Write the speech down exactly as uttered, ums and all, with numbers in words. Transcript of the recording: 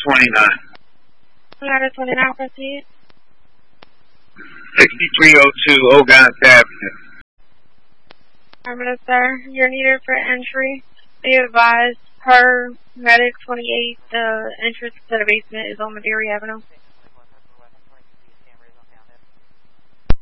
twenty-nine. Ladder twenty-nine, proceed. sixty-three oh two Ogontz Avenue. Affirmative, sir. You're needed for entry. Be advised, per Medic twenty-eight, the entrance to the basement is on Madeira Avenue.